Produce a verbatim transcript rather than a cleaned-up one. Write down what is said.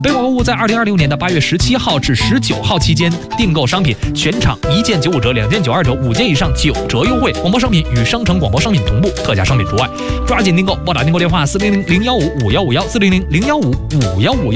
北广购物在二零二六年的八月十七号至十九号期间，订购商品全场一件九五折，两件九二折，五件以上九折优惠。广播商品与商城广播商品同步，特价商品除外。抓紧订购，拨打订购电话四零零零幺五五幺五幺四零零零幺五五幺五幺。